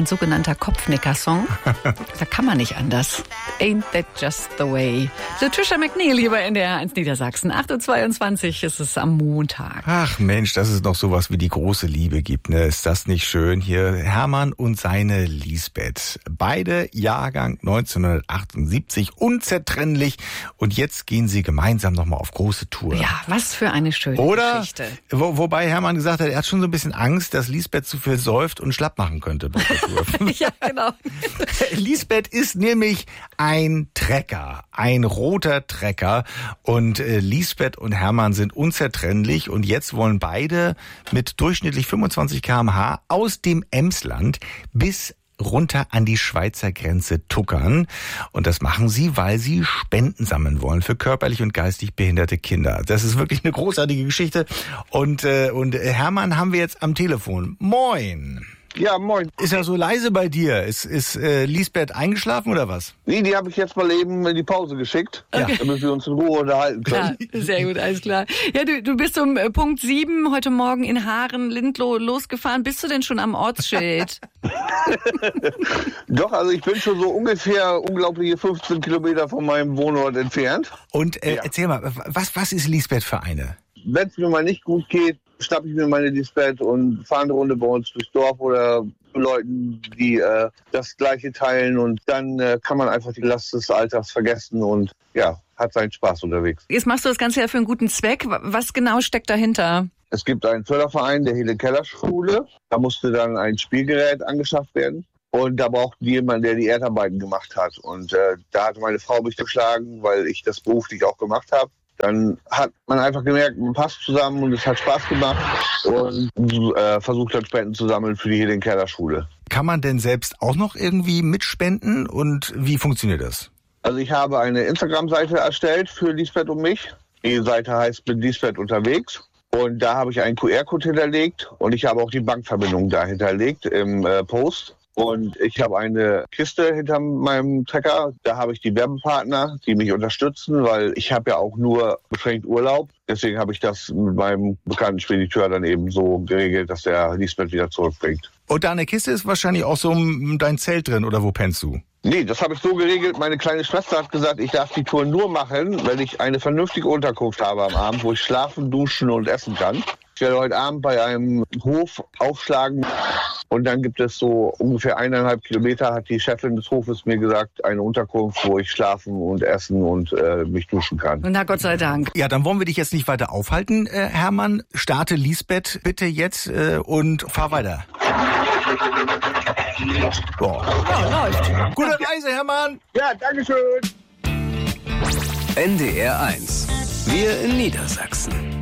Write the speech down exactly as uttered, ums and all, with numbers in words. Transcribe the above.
ein sogenannter Kopfnicker-Song. Da kann man nicht anders. Ain't that just the way? So, Trisha McNeil hier bei N D R eins Niedersachsen. acht Uhr zweiundzwanzig ist es am Montag. Ach Mensch, dass es noch sowas wie die große Liebe gibt, ne? Ist das nicht schön hier? Hermann und seine Lisbeth. Beide Jahrgang neunzehnhundertachtundsiebzig, unzertrennlich. Und jetzt gehen sie gemeinsam nochmal auf große Tour. Ja, was für eine schöne Oder, Geschichte. Wo, wobei Hermann gesagt hat, er hat schon so ein bisschen Angst, dass Lisbeth zu viel säuft und schlapp machen könnte bei der Tour. Ja, genau. Lisbeth ist nämlich ein Trecker, ein roter Trecker. Und äh, Lisbeth und Hermann sind unzertrennlich. Und jetzt wollen beide mit durchschnittlich fünfundzwanzig Kilometer pro Stunde aus dem Emsland bis runter an die Schweizer Grenze tuckern. Und das machen sie, weil sie Spenden sammeln wollen für körperlich und geistig behinderte Kinder. Das ist wirklich eine großartige Geschichte. Und, äh, und Hermann haben wir jetzt am Telefon. Moin. Ja, moin. Ist ja so leise bei dir. Ist, ist äh, Lisbeth eingeschlafen oder was? Nee, die habe ich jetzt mal eben in die Pause geschickt, Okay. damit wir uns in Ruhe unterhalten können. Ja, sehr gut, alles klar. Ja, du, du bist um äh, Punkt sieben heute Morgen in Haaren-Lindloh losgefahren. Bist du denn schon am Ortsschild? Doch, also ich bin schon so ungefähr unglaubliche fünfzehn Kilometer von meinem Wohnort entfernt. Und äh, Ja. erzähl mal, was, was ist Lisbeth für eine? Wenn es mir mal nicht gut geht, schnappe ich mir meine Lisbeth und fahre eine Runde bei uns durchs Dorf oder zu Leuten, die äh, das Gleiche teilen. Und dann äh, kann man einfach die Last des Alltags vergessen und ja, hat seinen Spaß unterwegs. Jetzt machst du das Ganze ja für einen guten Zweck. Was genau steckt dahinter? Es gibt einen Förderverein der Helen-Keller-Schule. Da musste dann ein Spielgerät angeschafft werden. Und da brauchten die jemanden, der die Erdarbeiten gemacht hat. Und äh, da hatte meine Frau mich geschlagen, weil ich das beruflich auch gemacht habe. Dann hat man einfach gemerkt, man passt zusammen und es hat Spaß gemacht und äh, versucht dann Spenden zu sammeln für die Helen-Keller-Schule. Kann man denn selbst auch noch irgendwie mitspenden und wie funktioniert das? Also ich habe eine Instagram-Seite erstellt für Lisbeth und mich. Die Seite heißt Bin Lisbeth unterwegs. Und da habe ich einen Q R-Code hinterlegt und ich habe auch die Bankverbindung da hinterlegt im äh, Post. Und ich habe eine Kiste hinter meinem Trecker. Da habe ich die Werbepartner, die mich unterstützen, weil ich habe ja auch nur beschränkt Urlaub. Deswegen habe ich das mit meinem bekannten Spediteur dann eben so geregelt, dass der Lisbeth wieder zurückbringt. Und deine Kiste ist wahrscheinlich auch so dein Zelt drin, oder wo pennst du? Nee, das habe ich so geregelt. Meine kleine Schwester hat gesagt, ich darf die Tour nur machen, wenn ich eine vernünftige Unterkunft habe am Abend, wo ich schlafen, duschen und essen kann. Ich werde heute Abend bei einem Hof aufschlagen und dann gibt es so ungefähr eineinhalb Kilometer, hat die Chefin des Hofes mir gesagt, eine Unterkunft, wo ich schlafen und essen und äh, mich duschen kann. Na Gott sei Dank. Ja, dann wollen wir dich jetzt nicht weiter aufhalten, äh, Hermann. Starte Lisbeth bitte jetzt äh, und fahr weiter. Boah. Ja, läuft. Gute Reise, Hermann! Ja, dankeschön. N D R eins. Wir in Niedersachsen.